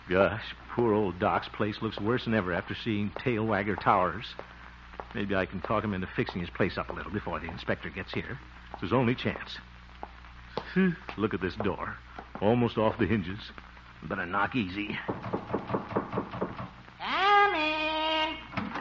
Gosh, poor old Doc's place looks worse than ever after seeing Tailwagger Towers. Maybe I can talk him into fixing his place up a little before the inspector gets here. It's his only chance. Look at this door. Almost off the hinges. Better knock easy. Come in.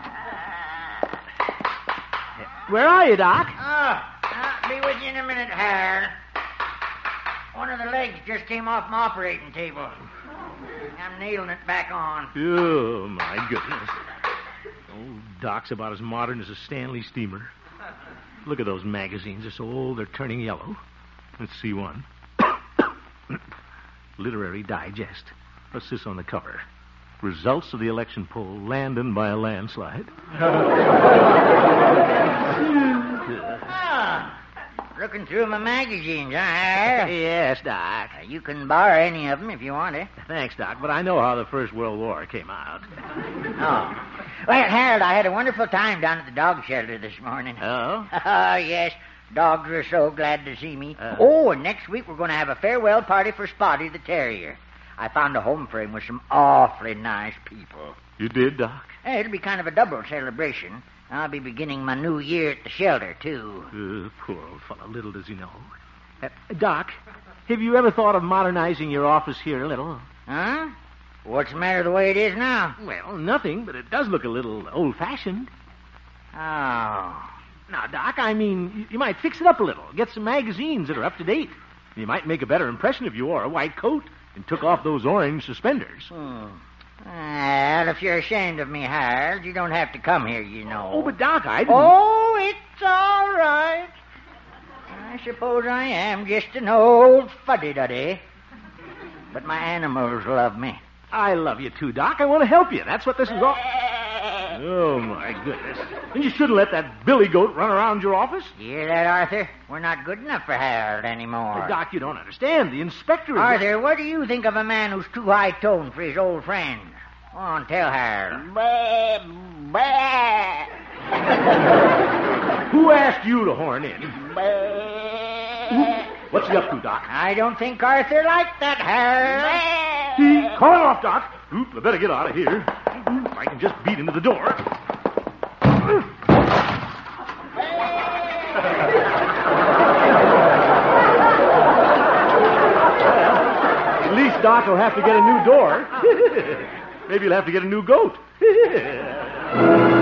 Where are you, Doc? I'll be with you in a minute, Harold. One of the legs just came off my operating table. I'm nailing it back on. Oh, my goodness. Old Doc's about as modern as a Stanley steamer. Look at those magazines. They're so old they're turning yellow. Let's see one. Literary Digest. What's this on the cover? Results of the election poll. Landon by a landslide. Looking through my magazines, huh, Harold? Yes, Doc. You can borrow any of them if you want to. Thanks, Doc, but I know how the First World War came out. Oh. Well, Harold, I had a wonderful time down at the dog shelter this morning. Oh? Oh, yes. Dogs were so glad to see me. And next week we're going to have a farewell party for Spotty the terrier. I found a home for him with some awfully nice people. You did, Doc? It'll be kind of a double celebration. I'll be beginning my new year at the shelter, too. Poor old fellow. Little does he know. Doc, have you ever thought of modernizing your office here a little? Huh? What's the matter the way it is now? Well, nothing, but it does look a little old-fashioned. Oh. Now, Doc, I mean, you might fix it up a little. Get some magazines that are up to date. You might make a better impression if you wore a white coat and took off those orange suspenders. Well, if you're ashamed of me, Harold, you don't have to come here, you know. Oh, but Doc, I didn't... Oh, it's all right. I suppose I am just an old fuddy-duddy. But my animals love me. I love you too, Doc. I want to help you. That's what this is all... Oh, my goodness. And you shouldn't let that billy goat run around your office. You hear that, Arthur? We're not good enough for Harold anymore. Doc, you don't understand. The inspector is... Arthur, what do you think of a man who's too high-toned for his old friend? Go on, tell Harold. Who asked you to horn in? What's he up to, Doc? I don't think Arthur liked that, Harold. Call it off, Doc. I better get out of here. I can just beat into the door. At least Doc will have to get a new door. Maybe he'll have to get a new goat.